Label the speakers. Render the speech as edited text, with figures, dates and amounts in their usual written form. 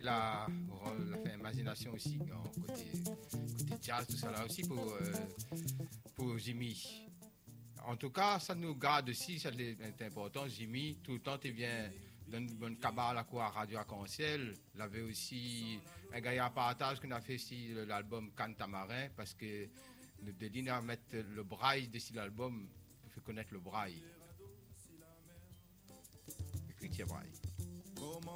Speaker 1: la fait imagination aussi, côté jazz, tout ça là aussi pour Jimmy. En tout cas, ça nous garde aussi, ça est important. Jimmy, tout le temps, tu viens dans une bonne cabane à quoi Radio Arc-en-Ciel. Il avait aussi un gars à partage qu'on a fait ici l'album Canne Tamarin parce que nous devons à mettre le braille de l'album pour faire connaître le braille. Écriture braille.